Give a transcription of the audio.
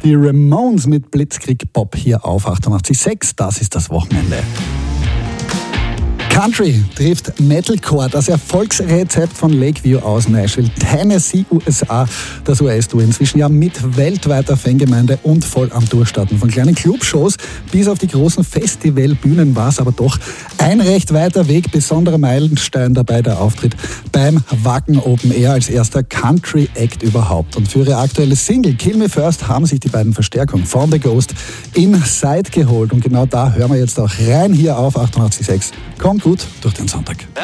Die Ramones mit Blitzkrieg Pop hier auf 88.6. Das ist das Wochenende. Country trifft Metalcore, das Erfolgsrezept von Lakeview aus Nashville, Tennessee, USA. Das US-Duo inzwischen ja mit weltweiter Fangemeinde und voll am Durchstarten. Von kleinen Clubshows bis auf die großen Festivalbühnen war es aber doch ein recht weiter Weg. Besonderer Meilenstein dabei der Auftritt beim Wacken Open Air als erster Country-Act überhaupt. Und für ihre aktuelle Single Kill Me First haben sich die beiden Verstärkungen von The Ghost Inside geholt. Und genau da hören wir jetzt auch rein hier auf 88.6. Kommt gut durch den Sonntag.